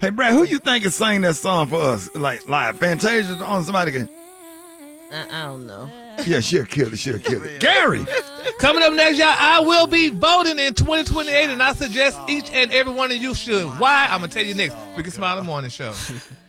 Hey, Brad, who you think is singing that song for us? Like Fantasia on somebody can. I don't know. Yeah, she'll kill it. She'll kill it. Gary. Coming up next, y'all, I will be voting in 2028, and I suggest each and every one of you should. Why? I'm going to tell you next. Rickey Smiley Morning Show.